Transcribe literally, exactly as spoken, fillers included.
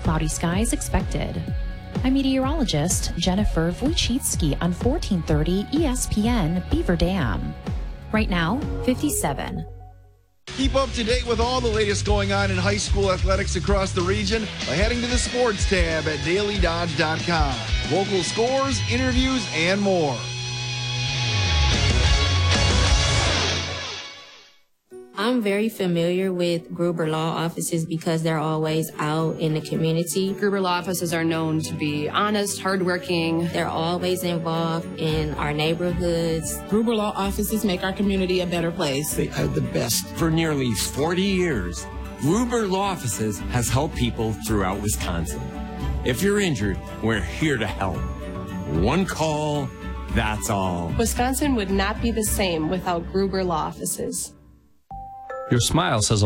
Cloudy skies expected. I'm meteorologist Jennifer Wojcicki on fourteen thirty E S P N Beaver Dam. Right now, fifty-seven. Keep up to date with all the latest going on in high school athletics across the region by heading to the sports tab at daily dodge dot com. Local scores, interviews, and more. I'm very familiar with Gruber Law offices because they're always out in the community. Gruber Law offices are known to be honest, hardworking. They're always involved in our neighborhoods. Gruber Law offices make our community a better place. They are the best. For nearly forty years, Gruber Law offices has helped people throughout Wisconsin. If you're injured, we're here to help. One call, that's all. Wisconsin would not be the same without Gruber Law offices. Your smile says a